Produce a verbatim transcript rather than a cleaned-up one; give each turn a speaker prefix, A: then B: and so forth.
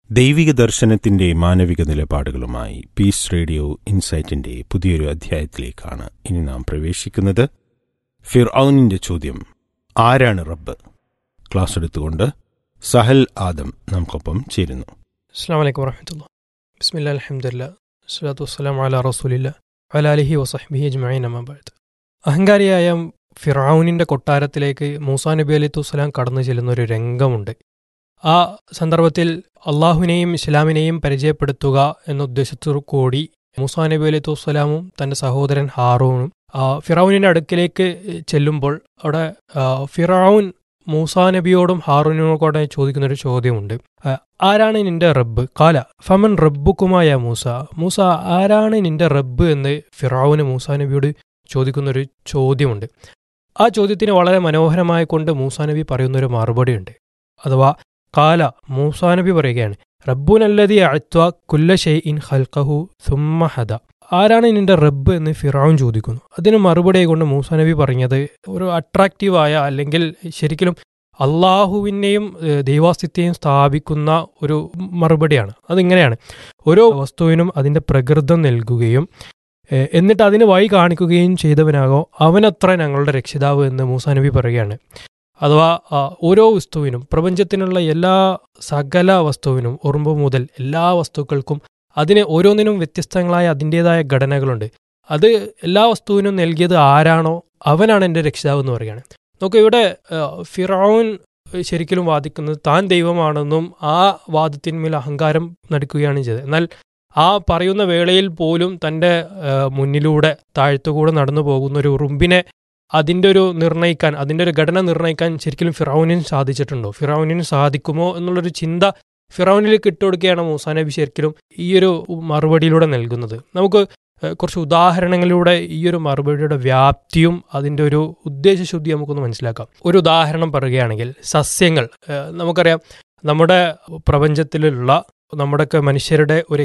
A: ദൈവിക ദർശനത്തിന്റെ മാനവിക നിലപാടുകളുമായി പീസ് റേഡിയോ ഇൻസൈറ്റിന്റെ പുതിയൊരു അധ്യായത്തിലേക്കാണ് ഇനി നാം പ്രവേശിക്കുന്നത്. ഫിർഔനിന്റെ ചോദ്യം, ആരാണ് റബ്ബ്? ക്ലാസ് എടുത്തുകൊണ്ട് സഹൽ ആദം നമുക്കൊപ്പം ചേരുന്നു.
B: അസ്സലാമു അലൈക്കും വറഹ്മത്തുള്ളാഹി. ബിസ്മില്ലാഹിൽ അൽഹംദുലില്ലാഹ് വസ്സലാത്തു വസ്സലാമു അലാ റസൂലില്ലാഹ് വഅലാ ആലിഹി വസഹ്ബിഹി അജ്മഈൻ, അമ്മാ ബഅദ്. അഹങ്കാരിയായ ഫിർഔനിന്റെ കൊട്ടാരത്തിലേക്ക് മൂസാ നബി അലൈഹിസ്സലാം കടന്നു ചെല്ലുന്ന ഒരു രംഗമുണ്ട്. ആ സന്ദർഭത്തിൽ അള്ളാഹുവിനെയും ഇസ്ലാമിനെയും പരിചയപ്പെടുത്തുക എന്ന ഉദ്ദേശത്തോടു കൂടി മൂസാ നബി അലൈഹിസ്സലാമും തൻ്റെ സഹോദരൻ ഹാറൂനും ഫിറൗനിന്റെ അടുക്കിലേക്ക് ചെല്ലുമ്പോൾ അവിടെ ഫിറൗൻ മൂസാ നബിയോടും ഹാറൂനോടും ചോദിക്കുന്നൊരു ചോദ്യമുണ്ട്. ആരാണ് നിന്റെ റബ്ബ്? കാല ഫമൻ റബ്ബുക്കുമായ മൂസ. മൂസ, ആരാണ് നിന്റെ റബ്ബ് എന്ന് ഫിറൗന് മൂസാ നബിയോട് ചോദിക്കുന്നൊരു ചോദ്യമുണ്ട്. ആ ചോദ്യത്തിന് വളരെ മനോഹരമായി കൊണ്ട് മൂസാ നബി പറയുന്നൊരു മറുപടിയുണ്ട്. അഥവാ കാല മൂസാ നബി പറയുകയാണ്, റബ്ബുനല്ലദീ അഅ്ത കുല്ല ഷൈഇൻ ഖൽഖഹു സുമ്മ ഹദ. ആരാണ് നിന്റെ റബ്ബ് എന്ന് ഫിറഔൻ ചോദിക്കുന്നു. അതിന് മറുപടി കൊണ്ട് മൂസാ നബി പറഞ്ഞത് ഒരു അട്രാക്റ്റീവായ, അല്ലെങ്കിൽ ശരിക്കും അള്ളാഹുവിനെയും ദൈവാസ്തിത്വയും സ്ഥാപിക്കുന്ന ഒരു മറുപടിയാണ്. അതിങ്ങനെയാണ്: ഓരോ വസ്തുവിനും അതിൻ്റെ പ്രകൃതം നൽകുകയും എന്നിട്ട് അതിന് വഴി കാണിക്കുകയും ചെയ്തവനാകോ അവനത്ര ഞങ്ങളുടെ രക്ഷിതാവ് എന്ന് മൂസാ നബി പറയുകയാണ്. അഥവാ ഓരോ വസ്തുവിനും, പ്രപഞ്ചത്തിനുള്ള എല്ലാ സകല വസ്തുവിനും, ഉറുമ്പ് മുതൽ എല്ലാ വസ്തുക്കൾക്കും അതിന് ഓരോന്നിനും വ്യത്യസ്തങ്ങളായ അതിൻ്റേതായ ഘടനകളുണ്ട്. അത് എല്ലാ വസ്തുവിനും നൽകിയത് ആരാണോ അവനാണ് എൻ്റെ രക്ഷിതാവ് എന്ന് പറയുകയാണ്. നോക്കൂ, ഇവിടെ ഫിറഔൻ ശരിക്കും വാദിക്കുന്നത് താൻ ദൈവമാണെന്നും ആ വാദത്തിന്മേൽ അഹങ്കാരം നടിക്കുകയാണ് ചെയ്തത്. എന്നാൽ ആ പറയുന്ന വേളയിൽ പോലും തൻ്റെ മുന്നിലൂടെ താഴ്ത്തുകൂടെ നടന്നു പോകുന്ന ഒരു ഉറുമ്പിനെ അതിൻ്റെ ഒരു നിർണ്ണയിക്കാൻ, അതിൻ്റെ ഒരു ഘടന നിർണ്ണയിക്കാൻ ശരിക്കും ഫിറൗനിന് സാധിച്ചിട്ടുണ്ടോ? ഫിറൗനിന് സാധിക്കുമോ എന്നുള്ളൊരു ചിന്ത ഫിറൗനിലേക്ക് ഇട്ടുകൊടുക്കുകയാണ് മൂസാ നബി ശരിക്കും ഈ ഒരു മറുപടിയിലൂടെ നൽകുന്നത്. നമുക്ക് കുറച്ച് ഉദാഹരണങ്ങളിലൂടെ ഈ ഒരു മറുപടിയുടെ വ്യാപ്തിയും അതിൻ്റെ ഒരു ഉദ്ദേശശുദ്ധി നമുക്കൊന്ന് മനസ്സിലാക്കാം. ഒരു ഉദാഹരണം പറയുകയാണെങ്കിൽ, സസ്യങ്ങൾ. നമുക്കറിയാം, നമ്മുടെ പ്രപഞ്ചത്തിലുള്ള നമ്മുടെയൊക്കെ മനുഷ്യരുടെ ഒരു